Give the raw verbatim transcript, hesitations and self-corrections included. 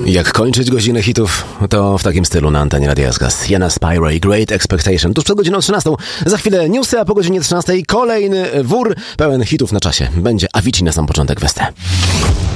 Jak kończyć godzinę hitów, to w takim stylu na antenie Radia S K S. Jana Spyro i Great Expectation. Tuż przed godziną trzynastą, za chwilę newsy, a po godzinie trzynastej kolejny wór pełen hitów na czasie. Będzie Avicii na sam początek Westę.